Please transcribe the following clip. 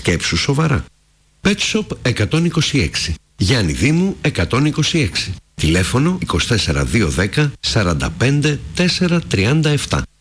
Σκέψου σοβαρά. Pet Shop 126. Γιάννη Δήμου 126. Τηλέφωνο 24210 45 437.